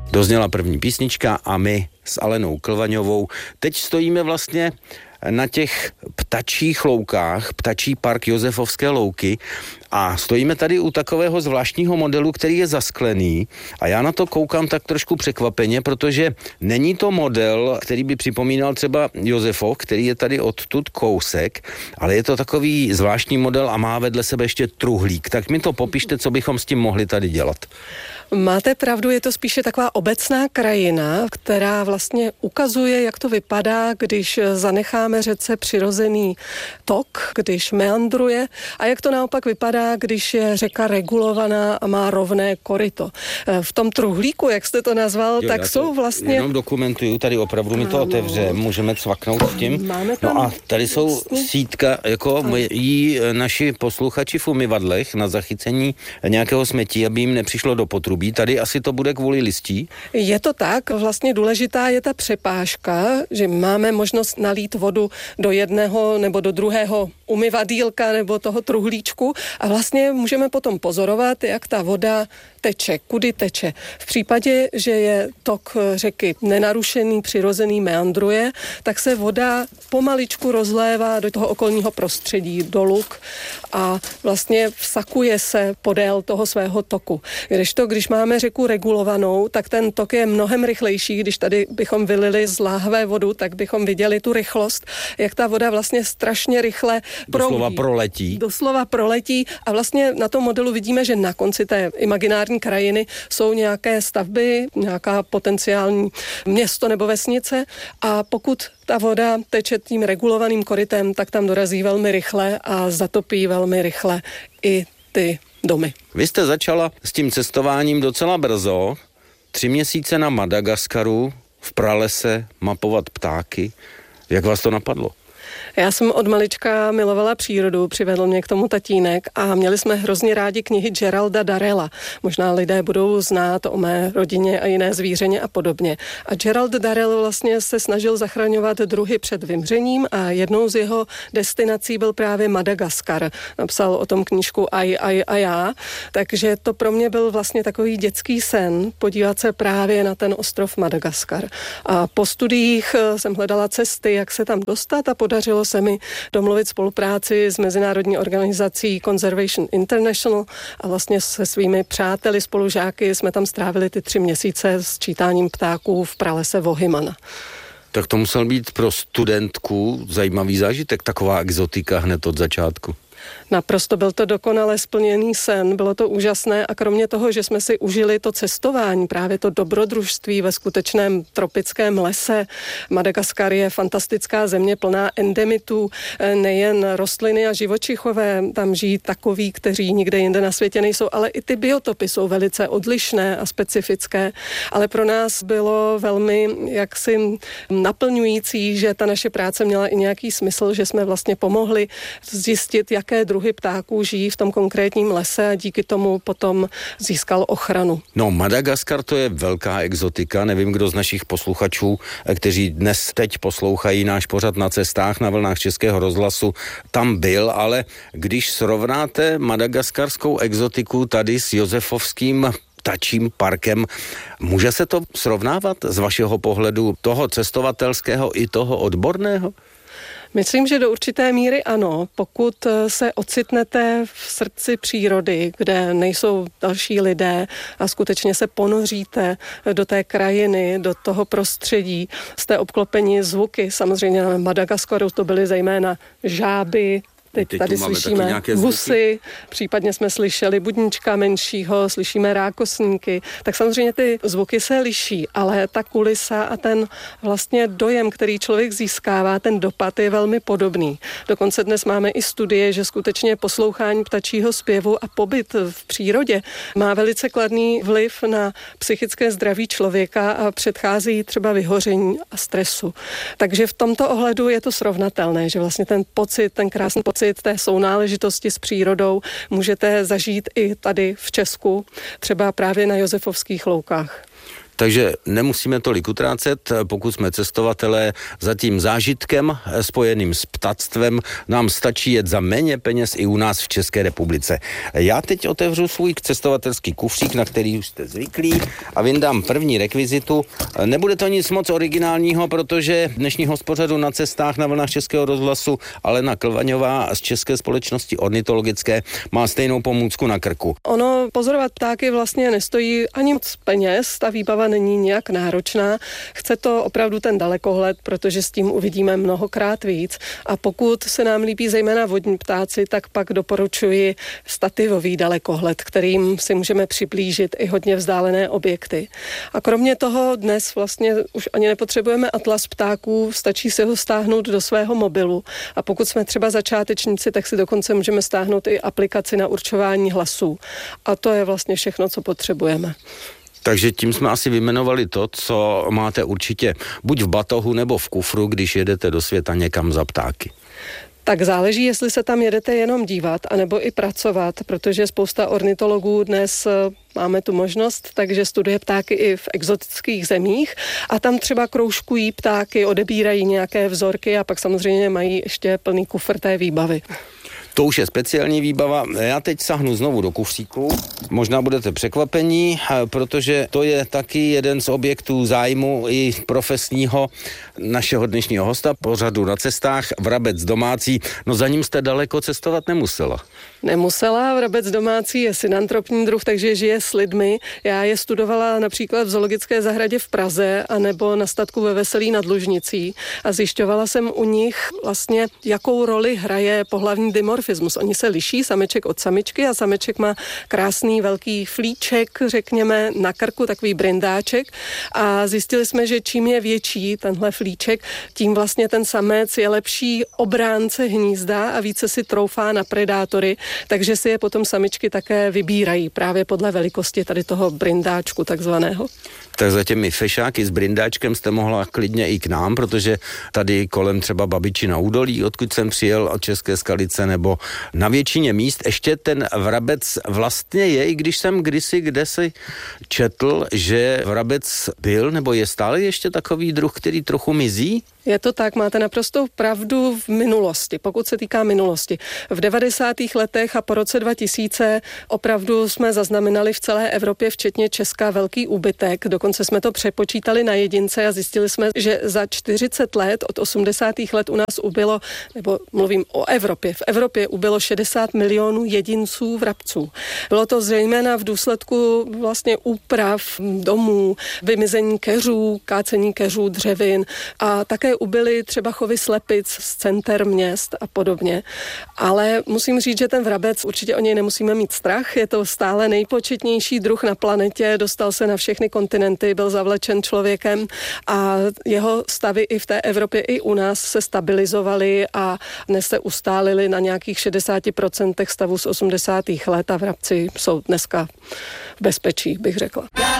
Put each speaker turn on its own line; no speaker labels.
Dozněla první písnička a my s Alenou Klvaňovou teď stojíme vlastně na těch ptačích loukách, ptačí park Josefovské louky a stojíme tady u takového zvláštního modelu, který je zasklený a já na to koukám tak trošku překvapeně, protože není to model, který by připomínal třeba Josefov, který je tady odtud kousek, ale je to takový zvláštní model a má vedle sebe ještě truhlík. Tak mi to popište, co bychom s tím mohli tady dělat.
Máte pravdu, je to spíše taková obecná krajina, která vlastně ukazuje, jak to vypadá, když zanecháme řece přirozený tok, když meandruje a jak to naopak vypadá, když je řeka regulovaná a má rovné koryto. V tom truhlíku, jak jste to nazval, tak jsou vlastně...
Jenom dokumentuju, tady opravdu mi to otevře, můžeme cvaknout s tím. No a tady jsou vlastně sítka, jako jí naši posluchači v umyvadlech na zachycení nějakého smetí, aby jim nepřišlo do potrubí. Tady asi to bude kvůli listí?
Je to tak, vlastně důležitá je ta přepážka, že máme možnost nalít vodu do jednoho nebo do druhého umyvadýlka nebo toho truhlíčku a vlastně můžeme potom pozorovat, jak ta voda teče, kudy teče. V případě, že je tok řeky nenarušený, přirozený, meandruje, tak se voda pomaličku rozlévá do toho okolního prostředí, do luk a vlastně vsakuje se podél toho svého toku. Když máme řeku regulovanou, tak ten tok je mnohem rychlejší. Když tady bychom vylili z láhve vodu, tak bychom viděli tu rychlost, jak ta voda vlastně strašně rychle proudí. Doslova proletí a vlastně na tom modelu vidíme, že na konci té imaginární krajiny jsou nějaké stavby, nějaká potenciální město nebo vesnice a pokud ta voda teče tím regulovaným korytem, tak tam dorazí velmi rychle a zatopí velmi rychle i ty domy.
Vy jste začala s tím cestováním docela brzo, 3 měsíce na Madagaskaru, v pralese mapovat ptáky. Jak vás to napadlo?
Já jsem od malička milovala přírodu, přivedl mě k tomu tatínek a měli jsme hrozně rádi knihy Geralda Darrella. Možná lidé budou znát o mé rodině a jiné zvířeně a podobně. A Gerald Darrell vlastně se snažil zachraňovat druhy před vymřením a jednou z jeho destinací byl právě Madagaskar. Napsal o tom knížku Aj a já, takže to pro mě byl vlastně takový dětský sen podívat se právě na ten ostrov Madagaskar. A po studiích jsem hledala cesty, jak se tam dostat a podařilo se mi domluvit spolupráci s mezinárodní organizací Conservation International a vlastně se svými přáteli, spolužáky jsme tam strávili ty 3 měsíce s čítáním ptáků v pralese Vohimana.
Tak to musel být pro studentku zajímavý zážitek, taková exotika hned od začátku.
Naprosto byl to dokonale splněný sen, bylo to úžasné a kromě toho, že jsme si užili to cestování, právě to dobrodružství ve skutečném tropickém lese. Madagaskar je fantastická země plná endemitů, nejen rostliny a živočichové, tam žijí takoví, kteří nikde jinde na světě nejsou, ale i ty biotopy jsou velice odlišné a specifické, ale pro nás bylo velmi jaksi naplňující, že ta naše práce měla i nějaký smysl, že jsme vlastně pomohli zjistit, jaké druhy ptáků žijí v tom konkrétním lese a díky tomu potom získal ochranu.
No, Madagaskar to je velká exotika, nevím, kdo z našich posluchačů, kteří dnes teď poslouchají náš pořad Na cestách na vlnách Českého rozhlasu, tam byl, ale když srovnáte madagaskarskou exotiku tady s josefovským ptačím parkem, může se to srovnávat z vašeho pohledu toho cestovatelského i toho odborného?
Myslím, že do určité míry ano. Pokud se ocitnete v srdci přírody, kde nejsou další lidé a skutečně se ponoříte do té krajiny, do toho prostředí, jste obklopeni zvuky. Samozřejmě na Madagaskaru to byly zejména žáby, Teď tady slyšíme husy, případně jsme slyšeli budnička menšího, slyšíme rákosníky. Tak samozřejmě ty zvuky se liší, ale ta kulisa a ten vlastně dojem, který člověk získává, ten dopad je velmi podobný. Dokonce dnes máme i studie, že skutečně poslouchání ptačího zpěvu a pobyt v přírodě má velice kladný vliv na psychické zdraví člověka a předchází třeba vyhoření a stresu. Takže v tomto ohledu je to srovnatelné, že vlastně ten pocit, ten krásný pocit té sounáležitosti s přírodou můžete zažít i tady v Česku, třeba právě na Josefovských loukách.
Takže nemusíme tolik utrácet, pokud jsme cestovatelé za tím zážitkem spojeným s ptactvem, nám stačí jet za méně peněz i u nás v České republice. Já teď otevřu svůj cestovatelský kufřík, na který už jste zvyklí, a vyndám první rekvizitu. Nebude to nic moc originálního, protože dnešního pořadu Na cestách na vlnách Českého rozhlasu Alena Klvaňová z České společnosti ornitologické má stejnou pomůcku na krku.
Ono pozorovat ptáky vlastně nestojí ani moc peněz, ta výbava není nějak náročná. Chce to opravdu ten dalekohled, protože s tím uvidíme mnohokrát víc. A pokud se nám líbí zejména vodní ptáci, tak pak doporučuji stativový dalekohled, kterým si můžeme přiblížit i hodně vzdálené objekty. A kromě toho dnes vlastně už ani nepotřebujeme atlas ptáků, stačí si ho stáhnout do svého mobilu. A pokud jsme třeba začátečníci, tak si dokonce můžeme stáhnout i aplikaci na určování hlasů. A to je vlastně všechno, co potřebujeme.
Takže tím jsme asi vyjmenovali to, co máte určitě buď v batohu nebo v kufru, když jedete do světa někam za ptáky.
Tak záleží, jestli se tam jedete jenom dívat, anebo i pracovat, protože spousta ornitologů dnes máme tu možnost, takže studuje ptáky i v exotických zemích a tam třeba kroužkují ptáky, odebírají nějaké vzorky a pak samozřejmě mají ještě plný kufr té výbavy.
To už je speciální výbava. Já teď sahnu znovu do kufříku. Možná budete překvapení, protože to je taky jeden z objektů zájmu i profesního našeho dnešního hosta pořadu Na cestách, vrabec domácí. No za ním jste daleko cestovat nemusela.
Nemusela, vrabec domácí je synantropní druh, takže žije s lidmi. Já je studovala například v zoologické zahradě v Praze anebo na statku ve Veselí nad Lužnicí a zjišťovala jsem u nich vlastně, jakou roli hraje pohlavní dimorfismus. Oni se liší, sameček od samičky a sameček má krásný velký flíček, řekněme, na krku, takový brindáček a zjistili jsme, že čím je větší tenhle flíček, tím vlastně ten samec je lepší obránce hnízda a více si troufá na predátory, takže si je potom samičky také vybírají právě podle velikosti tady toho brindáčku takzvaného.
Tak za těmi fešáky s brindáčkem jste mohla klidně i k nám, protože tady kolem třeba Babičina údolí, odkud jsem přijel od České Skalice, nebo na většině míst ještě ten vrabec vlastně je, i když jsem kdesi četl, že vrabec byl, nebo je stále ještě takový druh, který trochu mizí?
Je to tak, máte naprostou pravdu v minulosti, pokud se týká minulosti. V 90. letech a po roce 2000 opravdu jsme zaznamenali v celé Evropě, včetně Česka, velký úbytek. Dokonce jsme to přepočítali na jedince a zjistili jsme, že za 40 let, od 80. let u nás ubylo, nebo mluvím o Evropě, v Evropě ubylo 60 milionů jedinců vrabců. Bylo to zejména v důsledku vlastně úprav domů, vymizení keřů, kácení keřů, dřevin a také ubyly třeba chovy slepic z center měst a podobně. Ale musím říct, že ten vrabec, určitě o něj nemusíme mít strach, je to stále nejpočetnější druh na planetě, dostal se na všechny kontinenty, byl zavlečen člověkem a jeho stavy i v té Evropě, i u nás se stabilizovaly a dnes se ustálily na nějakých 60% stavu z 80. let a vrabci jsou dneska v bezpečí, bych řekla.